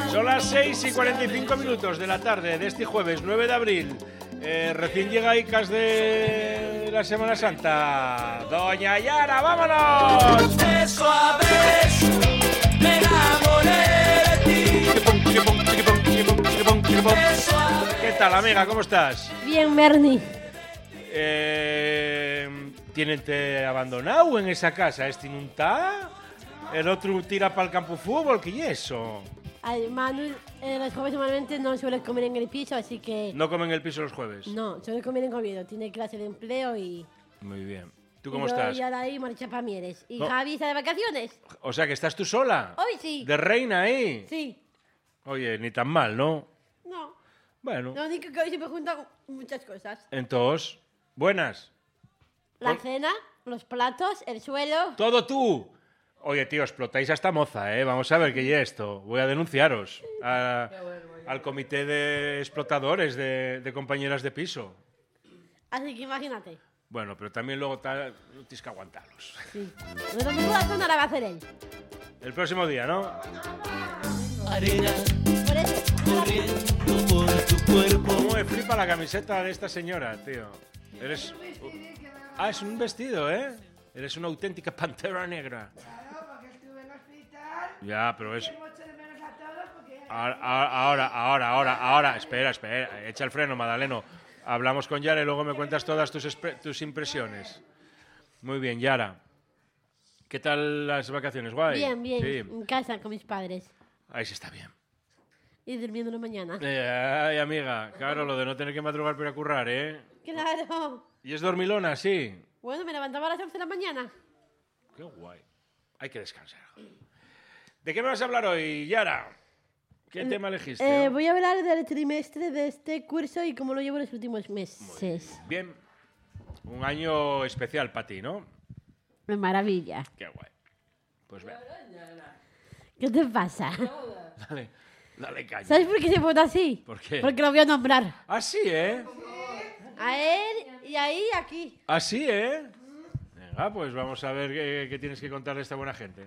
Son las 6:45 de la tarde de este jueves 9 de abril. Recién llegaicas de la Semana Santa. Doña Yara, ¡vámonos! Eso a veces me enamoré de ti. ¿Qué tal, amiga? ¿Cómo estás? Bien, Bernie. ¿Tienen te abandonado en esa casa? ¿Este non está? El otro tira para el campo de fútbol, ¿qué es eso? Manu, los jueves normalmente no suele comer en el piso, así que... ¿No comen en el piso los jueves? No, suele comer en Oviedo. Tiene clase de empleo y... Muy bien. ¿Tú cómo estás? Y ahora ahí marcha para Mieres. ¿Y No. Javi está de vacaciones? O sea, que estás tú sola. Hoy sí. ¿De reina ahí? Sí. Oye, ni tan mal, ¿no? No. Bueno. Lo único que hoy se me juntan muchas cosas. Entonces, buenas. La cena, los platos, el suelo... ¡Todo tú! Oye, tío, explotáis a esta moza, ¿eh? Vamos a ver qué es esto. Voy a denunciaros al comité de explotadores de compañeras de piso. Así que imagínate. Bueno, pero también luego tienes que aguantarlos. Sí. Lo que la zona la va a hacer él. El próximo día, ¿no? Arena Por eso... corriendo por tu cuerpo. ¿Cómo me flipa la camiseta de esta señora, tío? Eres... Ah, es un vestido, ¿eh? Eres una auténtica pantera negra. Claro, porque estuve en el hospital. Ya, pero es... Mucho de menos a todos porque... Ahora. Espera. Echa el freno, Madaleno. Hablamos con Yara y luego me cuentas todas tus impresiones. Muy bien, Yara. ¿Qué tal las vacaciones? ¿Guay? Bien, bien. Sí. En casa con mis padres. Ahí sí está bien. Y durmiendo una mañana. Ay, amiga. Claro, lo de no tener que madrugar para ir a currar, ¿eh? Claro. ¿Y es dormilona? Sí. Bueno, me levantaba a las 11 de la mañana. Qué guay. Hay que descansar. ¿De qué me vas a hablar hoy, Yara? ¿Qué tema elegiste? Voy a hablar del trimestre de este curso y cómo lo llevo los últimos meses. Bien. Un año especial para ti, ¿no? De maravilla. Qué guay. Pues vea. ¿Qué te pasa? Dale caña. ¿Sabes por qué se vota así? ¿Por qué? Porque lo voy a nombrar. Ah, sí, ¿eh? A él y ahí y aquí. Ah, sí, ¿eh? Venga, pues vamos a ver qué tienes que contarle a esta buena gente.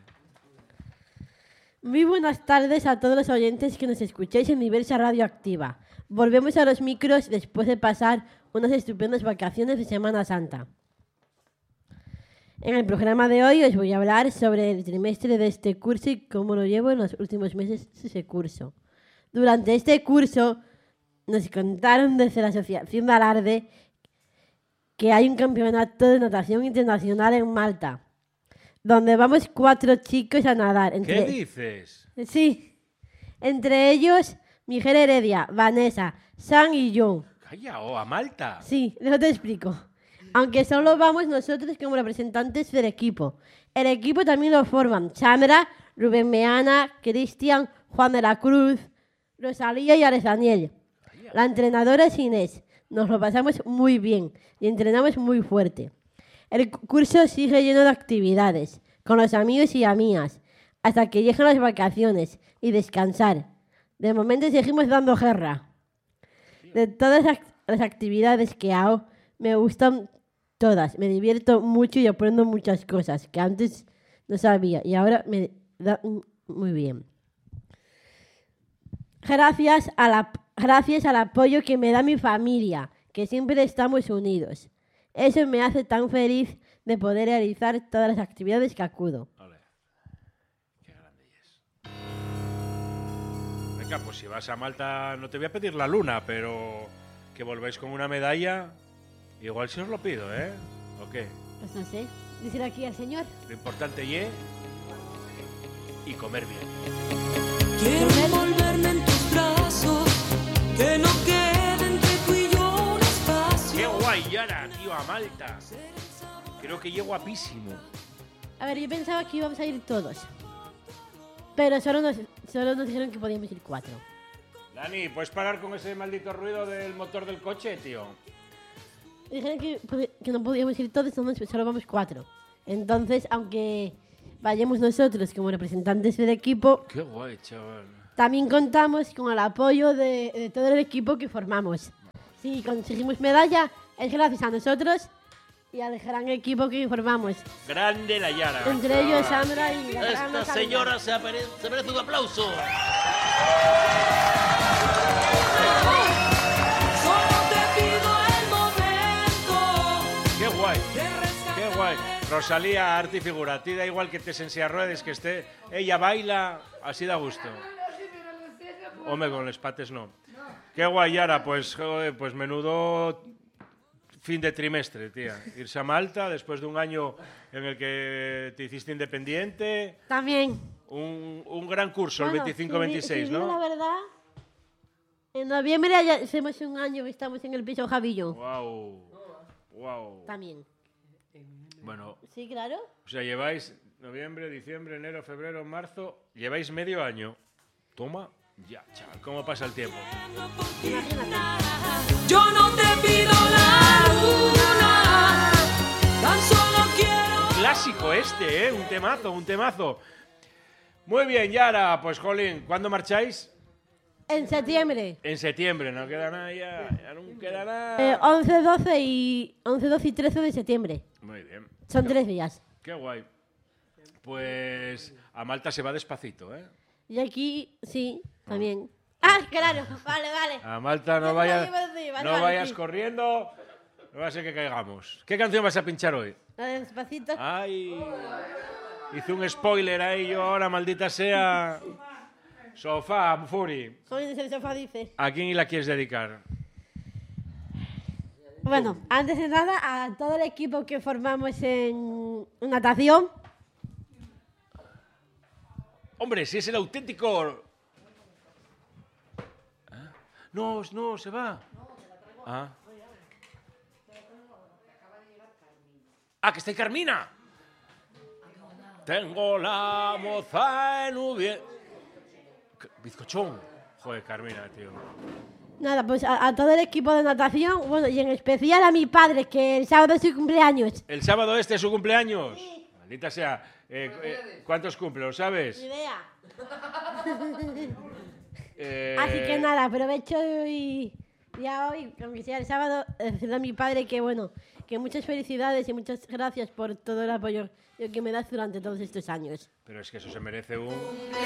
Muy buenas tardes a todos los oyentes que nos escucháis en Diversa Radioactiva. Volvemos a los micros después de pasar unas estupendas vacaciones de Semana Santa. En el programa de hoy os voy a hablar sobre el trimestre de este curso y cómo lo llevo en los últimos meses de ese curso. Durante este curso nos contaron desde la Asociación de Alarde que hay un campeonato de natación internacional en Malta, donde vamos 4 chicos a nadar. ¿Qué dices? Sí, entre ellos Miguel Heredia, Vanessa, Sam y yo. Calla, a Malta. Sí, luego te explico. Aunque solo vamos nosotros como representantes del equipo. El equipo también lo forman Sandra, Rubén Meana, Cristian, Juan de la Cruz, Rosalía y Alex Daniel. La entrenadora es Inés. Nos lo pasamos muy bien y entrenamos muy fuerte. El curso sigue lleno de actividades, con los amigos y amigas, hasta que lleguen las vacaciones y descansar. De momento seguimos dando guerra. De todas las actividades que hago, me gustan todas. Me divierto mucho y aprendo muchas cosas que antes no sabía y ahora me da muy bien. Gracias al apoyo que me da mi familia, que siempre estamos unidos. Eso me hace tan feliz de poder realizar todas las actividades que acudo. Ole. Qué grande es. Venga, pues si vas a Malta no te voy a pedir la luna, pero que volváis con una medalla, igual si os lo pido, ¿eh? ¿O qué? Pues no sé, decir aquí al señor. Lo importante y comer bien. Quiero envolverme en tus brazos, que no quede entre tú y yo un espacio. ¡Qué guay, Yara, tío, a Malta! Creo que llego guapísimo. A ver, yo pensaba que íbamos a ir todos. Pero solo nos dijeron que podíamos ir 4. Dani, ¿puedes parar con ese maldito ruido del motor del coche, tío? Dijeron que no podíamos ir todos, solo vamos 4. Entonces, aunque vayamos nosotros como representantes del equipo, ¡Qué guay, chaval! también contamos con el apoyo de todo el equipo que formamos. Si conseguimos medalla, es gracias a nosotros y al gran equipo que formamos. Grande la Yara. Entre ellos Sandra y la gran Esta Natalia. señora se merece un aplauso. Rosalía, arte y figura. A ti da igual que te en silla de ruedas, que esté. Ella baila, así da gusto. Hombre, con los pates no. Qué guay, Yara. Pues, joder, pues menudo fin de trimestre, tía. Irse a Malta después de un año en el que te hiciste independiente. También. Un gran curso, Bueno, el 25-26, si digo ¿no? la verdad, en noviembre ya hacemos un año que estamos en el piso Javillo. Wow. También. Bueno, Sí, claro. o sea, lleváis noviembre, diciembre, enero, febrero, marzo. Lleváis medio año. Toma ya, chaval. ¿Cómo pasa el tiempo? Yo no te pido la luna, tan solo quiero. Clásico este, ¿eh? Un temazo. Muy bien, Yara. Pues, jolín, ¿cuándo marcháis? En septiembre. En septiembre, no queda nada ya no queda nada. 11, 12 y 13 de septiembre. Muy bien. Son 3 días. Qué guay. Pues a Malta se va despacito, ¿eh? Y aquí, sí, también. Ah, claro. Vale. A Malta no Ya vayas, te lo iba a decir, vale, no vale, vayas sí. corriendo, no va a ser que caigamos. ¿Qué canción vas a pinchar hoy? Despacito. Ay, hice un spoiler ahí yo ahora, maldita sea. Sofá, Furi. Jóvenes el sofá dice. ¿A quién la quieres dedicar? Bueno, antes de nada, a todo el equipo que formamos en natación. Hombre, si es el auténtico... ¿Ah? No, se va. Que está ahí Carmina. Tengo la moza en Ubie... Bizcochón. Joder, Carmina, tío. Nada, pues a todo el equipo de natación, bueno, y en especial a mi padre, que el sábado es su cumpleaños. El sábado este es su cumpleaños. Maldita sea. ¿Cuántos cumple? ¿Lo sabes? Ni idea. Eh, Así que nada, aprovecho y ya hoy, aunque sea el sábado, decirle a mi padre que bueno, que muchas felicidades y muchas gracias por todo el apoyo que me das durante todos estos años. Pero es que eso se merece un...